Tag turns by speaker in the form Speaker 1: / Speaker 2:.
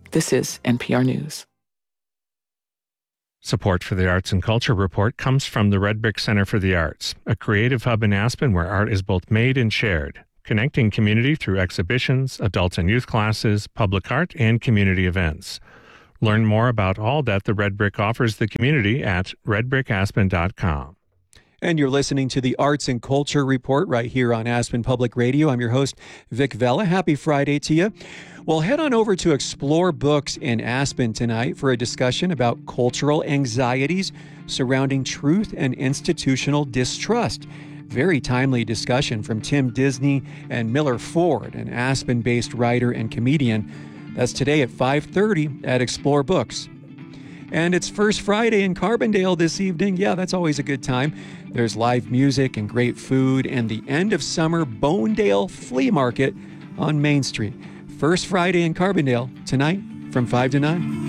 Speaker 1: This is NPR News.
Speaker 2: Support for the Arts and Culture Report comes from the Red Brick Center for the Arts, a creative hub in Aspen where art is both made and shared, connecting community through exhibitions, adult and youth classes, public art, and community events. Learn more about all that the Red Brick offers the community at redbrickaspen.com.
Speaker 3: And you're listening to the Arts and Culture Report right here on Aspen Public Radio. I'm your host, Vic Vela. Happy Friday to you. Well, head on over to Explore Books in Aspen tonight for a discussion about cultural anxieties surrounding truth and institutional distrust. Very timely discussion from Tim Disney and Miller Ford, an Aspen-based writer and comedian. That's today at 5:30 at Explore Books. And it's First Friday in Carbondale this evening. Yeah, that's always a good time. There's live music and great food and the end of summer Bonedale Flea Market on Main Street. First Friday in Carbondale tonight from 5 to 9.